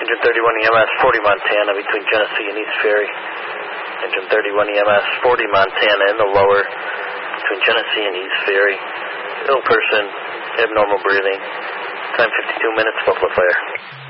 Engine 31 EMS 40 Montana between Genesee and East Ferry. Engine 31 EMS 40 Montana in the lower between Genesee and East Ferry. Ill person, abnormal breathing. Time 52 minutes, Buffalo Fire.